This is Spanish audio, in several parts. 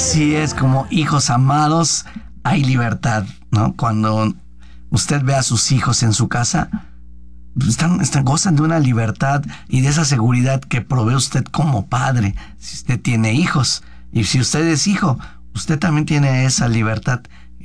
Así es, como hijos amados hay libertad, ¿no? Cuando usted ve a sus hijos en su casa, gozan de una libertad y de esa seguridad que provee usted como padre. Si usted tiene hijos y si usted es hijo, usted también tiene esa libertad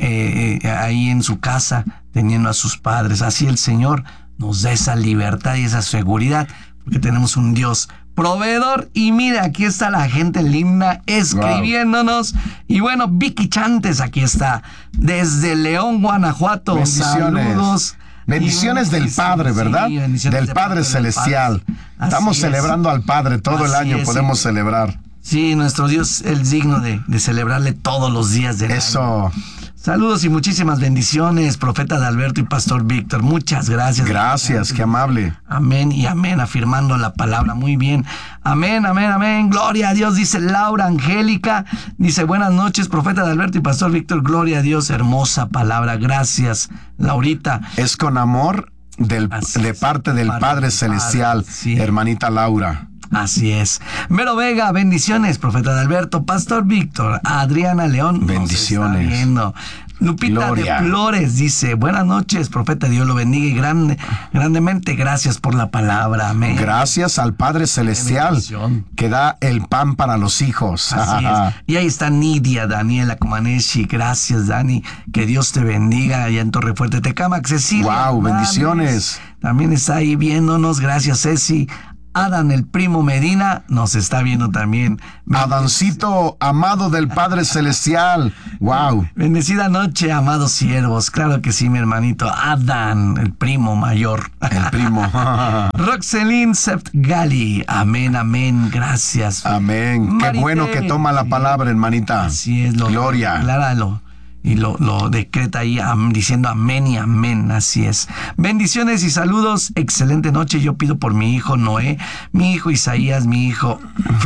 ahí en su casa, teniendo a sus padres. Así el Señor nos da esa libertad y esa seguridad, porque tenemos un Dios proveedor. Y mira, aquí está la gente linda escribiéndonos. Wow. Y bueno, Vicky Chantes aquí está, desde León, Guanajuato. Saludos. Bendiciones del Padre, ¿verdad? Sí, del Padre Celestial. Estamos celebrando al Padre todo el año, podemos celebrar. Sí, nuestro Dios es digno de celebrarle todos los días del año. Saludos y muchísimas bendiciones, profeta Adalberto y pastor Víctor. Muchas gracias. Gracias, qué amable. Amén y amén, afirmando la palabra. Muy bien. Amén, amén, amén. Gloria a Dios, dice Laura Angélica. Dice, buenas noches, profeta Adalberto y pastor Víctor. Gloria a Dios, hermosa palabra. Gracias, Laurita. Es con amor de parte del Padre Celestial, sí. Hermanita Laura. Así es. Mero Vega, bendiciones, profeta Adalberto, pastor Víctor, Adriana León. Bendiciones. Lupita Gloria. De Flores dice, buenas noches, profeta, Dios lo bendiga y grandemente gracias por la palabra. Amén. Gracias al Padre Celestial que da el pan para los hijos. Así es. Y ahí está Nidia Daniela Comaneshi. Gracias, Dani. Que Dios te bendiga allá en Torrefuerte, Tecámac. Cecilia. Wow, bendiciones. También está ahí viéndonos. Gracias, Ceci. Adán, el primo Medina, nos está viendo también. Adancito, amado del Padre Celestial. Wow. Bendecida noche, amados siervos. Claro que sí, mi hermanito. Adán, el primo mayor. El primo. Roxelín Sept Gali. Amén, amén. Gracias. Amén. Marité. Qué bueno que toma la palabra, hermanita. Así es. Gloria. Acláralo. Y lo decreta ahí diciendo amén y amén, así es. Bendiciones y saludos, excelente noche. Yo pido por mi hijo Noé, mi hijo Isaías, mi hijo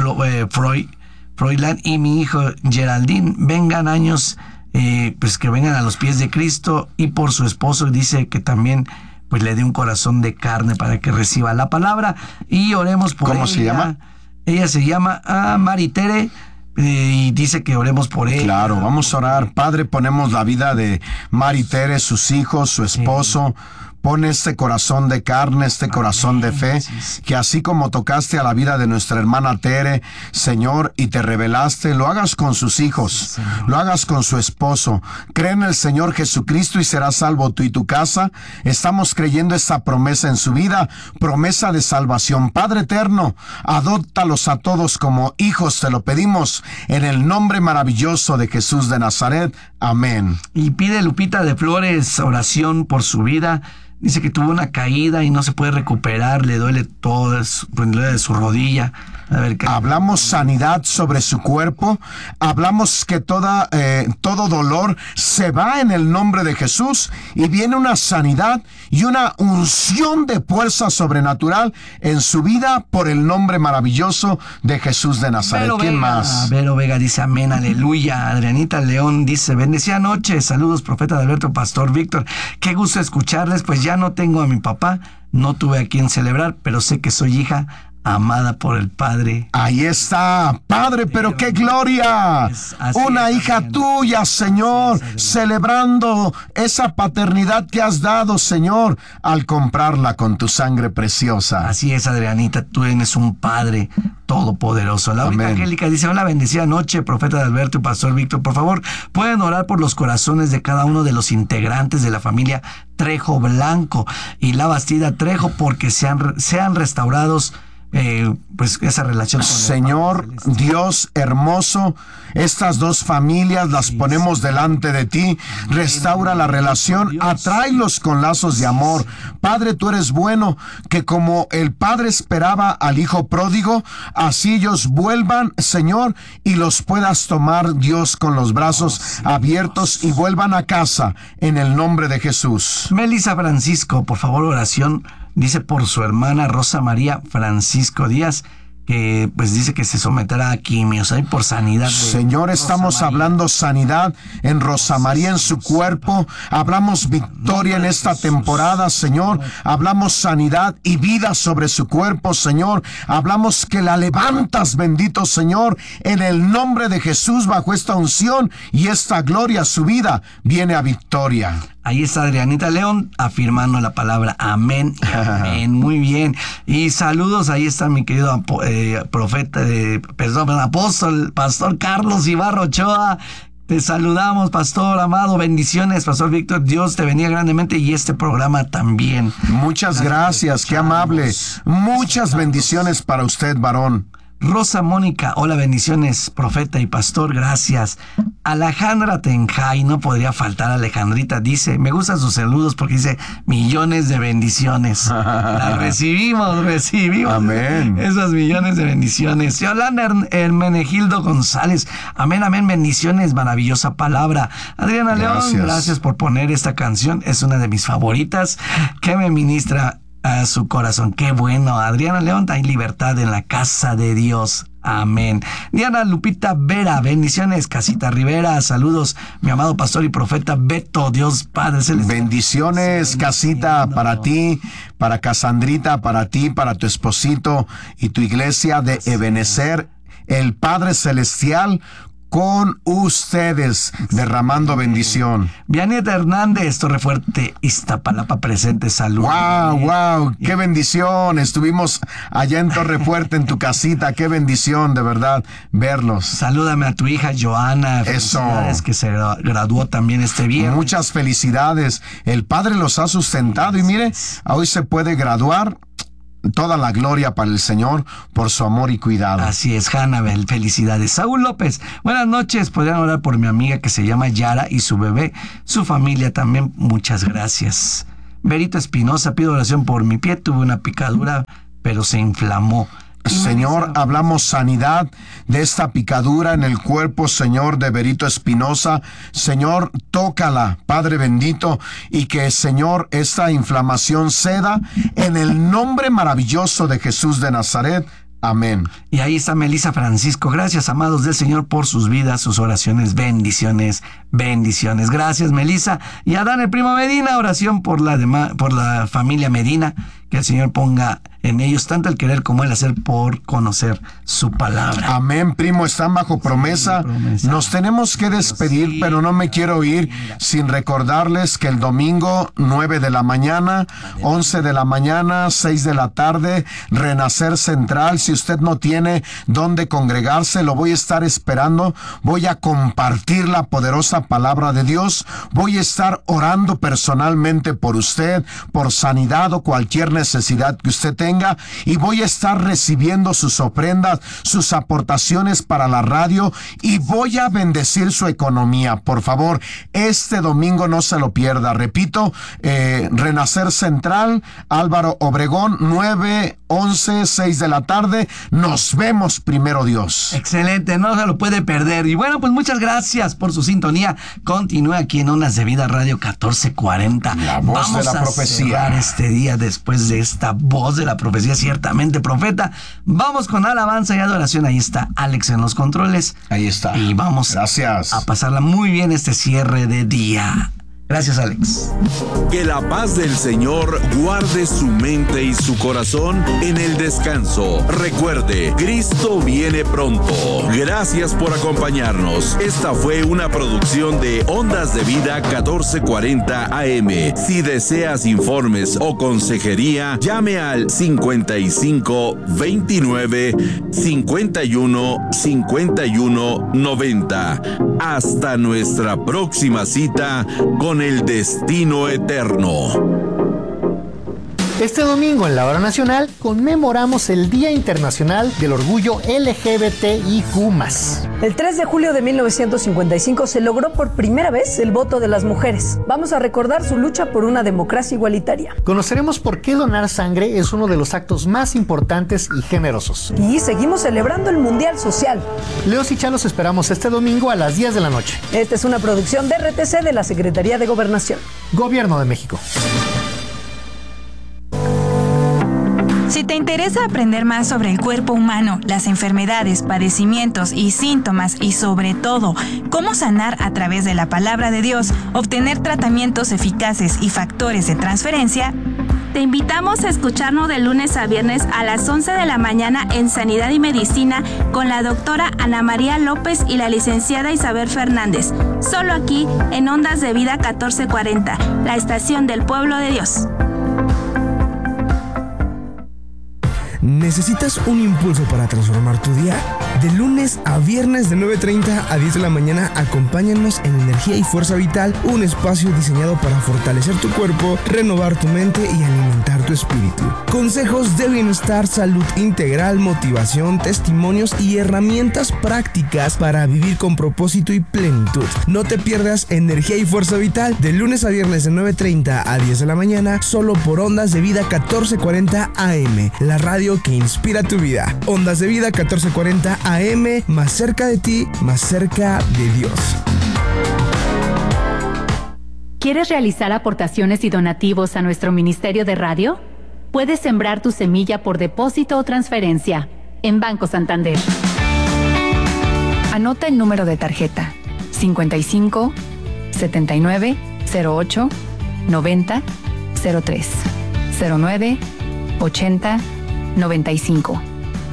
Froilán y mi hijo Geraldine. Vengan años, pues que vengan a los pies de Cristo, y por su esposo dice que también pues le dé un corazón de carne para que reciba la palabra, y oremos por ella. ¿Cómo se llama? Ella se llama Maritere. Y dice que oremos por ella. Claro, vamos a orar. Padre, ponemos la vida de Mari Tere, sus hijos, su esposo. Pone este corazón de carne, este corazón de fe, que así como tocaste a la vida de nuestra hermana Tere, Señor, y te revelaste, lo hagas con sus hijos, lo hagas con su esposo. Cree en el Señor Jesucristo y serás salvo tú y tu casa. Estamos creyendo esta promesa en su vida, promesa de salvación. Padre eterno, adóptalos a todos como hijos, te lo pedimos, en el nombre maravilloso de Jesús de Nazaret. Amén. Y pide Lupita de Flores oración por su vida. Dice que tuvo una caída y no se puede recuperar, le duele todo, le duele su rodilla. A ver, hablamos sanidad sobre su cuerpo, hablamos que todo dolor se va en el nombre de Jesús, y viene una sanidad y una unción de fuerza sobrenatural en su vida por el nombre maravilloso de Jesús de Nazaret. ¿Quién más? Vero Vega dice amén, aleluya. Adrianita León dice, bendecida noche, saludos, profeta Adalberto, pastor Víctor. Qué gusto escucharles, pues ya no tengo a mi papá, no tuve a quien celebrar, pero sé que soy hija amada por el Padre. Ahí está, Padre, pero qué gloria. Una hija tuya, Señor, celebrando esa paternidad que has dado, Señor, al comprarla con tu sangre preciosa. Así es, Adrianita, tú eres un Padre todopoderoso. Laurita Angélica dice, hola, bendecida noche, profeta Adalberto y pastor Víctor. Por favor, pueden orar por los corazones de cada uno de los integrantes de la familia Trejo Blanco y la Bastida Trejo, porque sean restaurados pues esa relación con Señor Dios hermoso, estas dos familias las ponemos delante de ti. Restaura la relación, atráelos con lazos de amor. Padre, tú eres bueno, que como el Padre esperaba al Hijo pródigo, así ellos vuelvan, Señor, y los puedas tomar, Dios, con los brazos abiertos y vuelvan a casa en el nombre de Jesús. Melissa Francisco, por favor, oración. Dice por su hermana Rosa María Francisco Díaz, que pues dice que se someterá a quimios, ¿eh? Por sanidad. Señor, estamos hablando sanidad en Rosa María, en su cuerpo. Hablamos victoria en esta temporada, Señor. Hablamos sanidad y vida sobre su cuerpo, Señor. Hablamos que la levantas, bendito Señor, en el nombre de Jesús, bajo esta unción y esta gloria. Su vida viene a victoria. Ahí está Adrianita León afirmando la palabra amén y amén. Muy bien. Y saludos, ahí está mi querido apóstol, Pastor Carlos Ibarra Ochoa. Te saludamos, pastor amado, bendiciones, pastor Víctor, Dios te bendiga grandemente y este programa también. Muchas gracias, qué amable. Muchas bendiciones para usted, varón. Rosa Mónica, hola, bendiciones, profeta y pastor, gracias. Alejandra Tenjay, no podría faltar Alejandrita, dice, me gustan sus saludos porque dice millones de bendiciones. La recibimos. Amén. Esas millones de bendiciones. Yolanda Hermenegildo González, amén, amén, bendiciones, maravillosa palabra. Adriana León, gracias por poner esta canción, es una de mis favoritas, que me ministra a su corazón. Qué bueno. Adriana León, hay libertad en la casa de Dios. Amén. Diana Lupita Vera, bendiciones. Casita Rivera, saludos, mi amado pastor y profeta Beto, Dios Padre Celestial. Bendiciones, Casita, para ti, para Casandrita, para ti, para tu esposito y tu iglesia de Ebenezer, el Padre Celestial con ustedes, derramando bendición. Vianeta Hernández, Torrefuerte, Iztapalapa presente, salud. Wow, qué bendición. Estuvimos allá en Torrefuerte, en tu casita, qué bendición, de verdad, verlos. Salúdame a tu hija Joana. Eso. Que se graduó también este viernes. Muchas felicidades. El Padre los ha sustentado y mire, hoy se puede graduar. Toda la gloria para el Señor por su amor y cuidado. Así es, Hannabel, felicidades. Saúl López, buenas noches. Podrían orar por mi amiga que se llama Yara y su bebé, su familia también, muchas gracias. Berito Espinosa, pido oración por mi pie, tuve una picadura, pero se inflamó. Señor, hablamos sanidad de esta picadura en el cuerpo, Señor, de Berito Espinosa. Señor, tócala, Padre bendito, y que, Señor, esta inflamación ceda en el nombre maravilloso de Jesús de Nazaret. Amén. Y ahí está Melissa Francisco. Gracias, amados del Señor, por sus vidas, sus oraciones. Bendiciones, bendiciones. Gracias, Melissa. Y Adán, el primo Medina, oración por la familia Medina. Que el Señor ponga en ellos tanto el querer como el hacer por conocer su palabra. Amén, primo, están bajo promesa. Nos tenemos que despedir, pero no me quiero ir sin recordarles que el domingo 9 de la mañana, 11 de la mañana, 6 de la tarde, Renacer Central. Si usted no tiene dónde congregarse, lo voy a estar esperando. Voy a compartir la poderosa palabra de Dios. Voy a estar orando personalmente por usted, por sanidad o cualquier necesidad que usted tenga, y voy a estar recibiendo sus ofrendas, sus aportaciones para la radio, y voy a bendecir su economía. Por favor, este domingo no se lo pierda. Repito, Renacer Central, Álvaro Obregón, 9, 11, 6 de la tarde. Nos vemos, primero Dios. Excelente, no se lo puede perder. Y bueno, pues muchas gracias por su sintonía. Continúa aquí en Ondas de Vida Radio 1440. La voz de la profecía. Cerrar este día después de esta voz de la profecía, ciertamente profeta. Vamos con alabanza y adoración. Ahí está Alex en los controles. Ahí está. Y vamos a pasarla muy bien este cierre de día. Gracias, Alex. Que la paz del Señor guarde su mente y su corazón en el descanso. Recuerde, Cristo viene pronto. Gracias por acompañarnos. Esta fue una producción de Ondas de Vida 1440 AM. Si deseas informes o consejería, llame al 55 29 51 51 90. Hasta nuestra próxima cita con el destino eterno. Este domingo en la Hora Nacional conmemoramos el Día Internacional del Orgullo LGBTIQ+. El 3 de julio de 1955 se logró por primera vez el voto de las mujeres. Vamos a recordar su lucha por una democracia igualitaria. Conoceremos por qué donar sangre es uno de los actos más importantes y generosos. Y seguimos celebrando el Mundial Social. Leos y Chalos esperamos este domingo a las 10 de la noche. Esta es una producción de RTC de la Secretaría de Gobernación. Gobierno de México. Si te interesa aprender más sobre el cuerpo humano, las enfermedades, padecimientos y síntomas y sobre todo cómo sanar a través de la palabra de Dios, obtener tratamientos eficaces y factores de transferencia, te invitamos a escucharnos de lunes a viernes a las 11 de la mañana en Sanidad y Medicina con la doctora Ana María López y la licenciada Isabel Fernández. Solo aquí en Ondas de Vida 1440, la estación del pueblo de Dios. ¿Necesitas un impulso para transformar tu día? De lunes a viernes de 9:30 a 10 de la mañana, acompáñanos en Energía y Fuerza Vital, un espacio diseñado para fortalecer tu cuerpo, renovar tu mente y alimentar tu espíritu. Consejos de bienestar, salud integral, motivación, testimonios y herramientas prácticas para vivir con propósito y plenitud. No te pierdas Energía y Fuerza Vital de lunes a viernes de 9:30 a 10 de la mañana, solo por Ondas de Vida 1440 AM, la radio que inspira tu vida. Ondas de Vida 1440 AM, más cerca de ti, más cerca de Dios. ¿Quieres realizar aportaciones y donativos a nuestro Ministerio de Radio? Puedes sembrar tu semilla por depósito o transferencia en Banco Santander. Anota el número de tarjeta 55 79 08 90 03 09 80 95.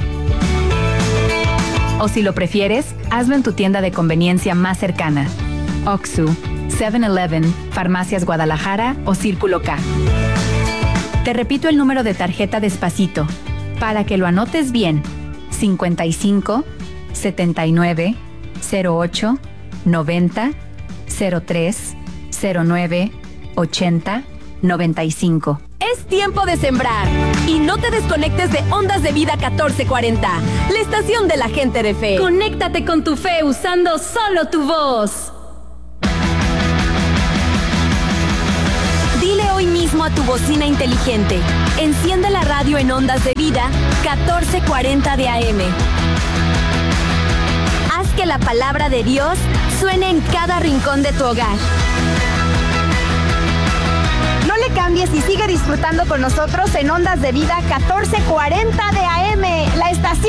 O si lo prefieres, hazlo en tu tienda de conveniencia más cercana. Oxxo, 7-Eleven, Farmacias Guadalajara o Círculo K. Te repito el número de tarjeta despacito, para que lo anotes bien. 55 79 08 90 03 09 80 95. Es tiempo de sembrar y no te desconectes de Ondas de Vida 1440, la estación de la gente de fe. Conéctate con tu fe usando solo tu voz. Dile hoy mismo a tu bocina inteligente, enciende la radio en Ondas de Vida 1440 de AM. Haz que la palabra de Dios suene en cada rincón de tu hogar. No le cambies y sigue disfrutando con nosotros en Ondas de Vida 1440 de AM, la estación